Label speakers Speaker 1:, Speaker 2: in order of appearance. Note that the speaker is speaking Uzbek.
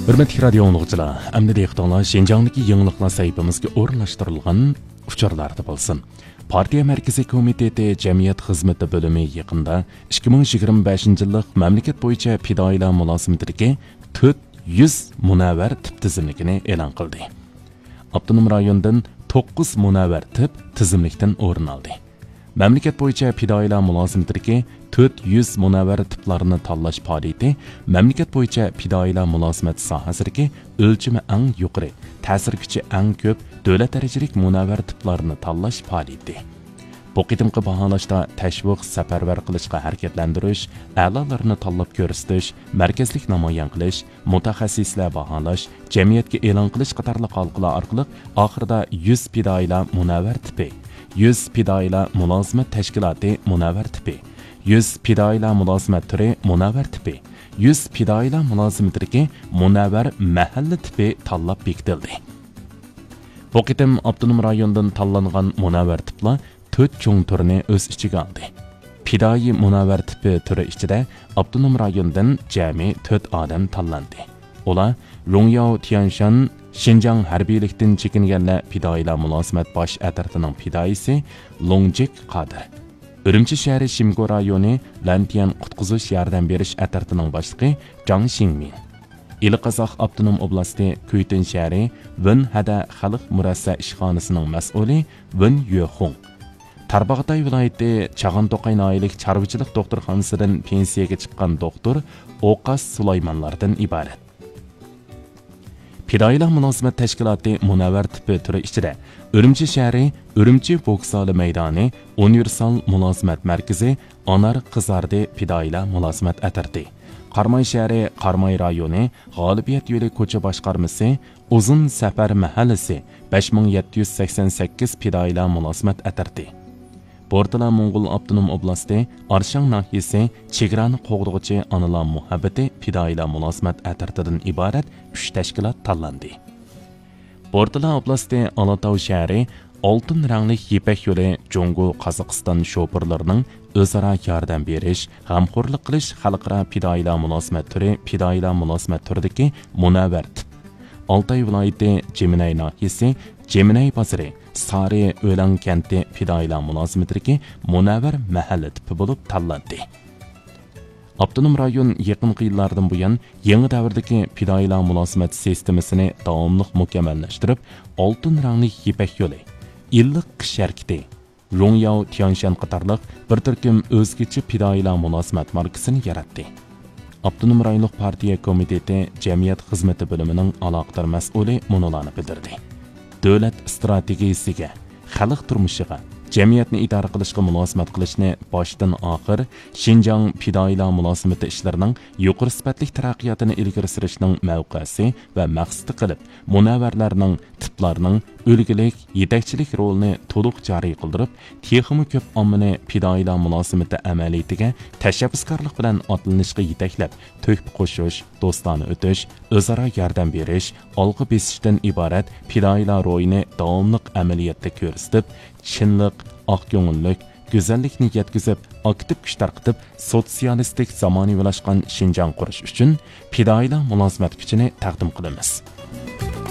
Speaker 1: Hürmetli radio anlıqçılar, əmdi deyiktanlar Şinjan'daki yeniliklar sayfamızga o'rinlashtirilgan uchurlarda bo'lsin. Partiya Markaziy Komiteti Jamiyat xizmati bölümü yaqinda 2025-yillik mamlakat bo'yicha fidoyilar mulosamatidagi 400 munavvar tip tizimligini e'lon qildi. Abdunum rayondan 9 munavvar tip tizimlikdan o'rin oldi. Mamlakat bo'yicha fidoyilar mulosamatidagi 400 munavvar tiplarni tanlash faoliyati mamlakat bo'yicha fidoyilar mulosamati sohasidagi o'lchami eng yuqori, ta'sir kuchi eng ko'p davlat darajalik munavvar tiplarni tanlash faoliyati. Bu qitimqi baholashda tashviq safarbar qilishga harakatlantirish, a'lolarni tanlab ko'rsatish, markazlik namoyon qilish, mutaxassislar baholash, jamiyatga e'lon qilish qatorli halqalar orqali oxirida 100 fidoyilar munavvar tipi, 100 fidoyilar mulosamat tashkiloti munavvar tipi, 100 fidoyilar mulosamat turi munavvar tipi, 100 fidoyilar mulosamatidagi munavvar mahalla tipi tanlab bekitildi. Bu qitim Abdunum rayonidan tanlangan munavvar tiplar 4 cho'ng turini o'z ichiga oldi. Fidoyi munavvar tipi turi ichida Abdunum rayonidan jami 4 odam tanlandi. Ular Longyao Tianshan Şinjan harbiylikdan chekinganlar fidoyilar mulosamat bosh atartining fidoyisi Longjik Qodir. Urumchi shahri Shimgo rayoni Lantian qutqizish yordam berish atartining boshlig'i Zhang Xingmin. İli-Qazoq Abdunum oblasti Kuytin shahri Wen Hada xalq murassa ishxonasining mas'uli Wen Yuexong. Tarbag'day viloyati Chag'an-To'qay noyalik chorvachilik doktorxonasidan pensiyaga chiqqan doktor Oqas Sulaymonlardan iborat. Fidoyilar mulosamat tashkiloti munavvar tipi turi ichida Urumchi shahri Urumchi Vokzali maydoni Universal mulosamat markazi Anar Qizardi fidoyilar mulosamat atardi. Qarmay shahri Qarmay rayoni G'olibiyat yo'li ko'cha boshqarmasi Uzun safar mahallasi 5788 fidoyilar mulosamat atardi. Bortala Mo'ng'ul Abdunum oblasti Arshang nahiyasi chegarani qo'g'dug'ichi onalar muhabbati fidoyilar mulosamat atartidan iborat 3 tashkilot tanlandi. Bortala oblasti Olatow shahri oltin rangli Yipak yo'li Jongo Qozog'iston shofirlarining o'zaro yordam berish, g'amxo'rlik qilish xalqaro fidoyilar mulosamat turi fidoyilar mulosamat turidagi munavvar tip. Altay viloyati Jeminay nahiyasi Jeminay bozori Sari O'lan kenti fidoyilar mulosamatidagi munavvar mahalla tipi bo'lib tanlandi. Abdunum rayon yaqinqi yillardan buyon yangi davrdagi fidoyilar mulosamat sistemasini davomli mukammallashtirib, oltin rangli Yipak yo'li, illiq qish harakati, Longyao Tianshan qatorliq bir turkum o'zgacha fidoyilar mulosamat markasini yaratdi. Abdunum rayonlik partiya komiteti jamiyat xizmati bo'limining aloqador mas'uli munolarni bildirdi. Davlat strategiyasiga, xalq turmushiga, jamiyatni idora qilishga munosabat qilishni boshdan oxir Şinjan fidoyilar mulosamati ishlarining yuqori sifatli taraqqiyotini ilgari surishning mavqesi va maqsadi qilib, munavvarlarning tiplarining o'lgilik, yetakchilik rolini to'liq joriy qildirib, texmi ko'p ommani fidoyilar mulosamati amaliyatiga tashabbuskorlik bilan otlanishga yetaklab, to'kib qo'shish, do'stona o'tish, o'zaro yordam berish, olg'a besishdan iborat fidoyilar ro'yini davomli amaliyotda ko'rsatib, chinlik, oqko'ngillik, go'zallikni yetkazib, aktiv kuch tarqitib, sotsialistik zamonaviylashgan Şinjan qurish uchun fidoyilar mulosamat kuchini taqdim qilamiz.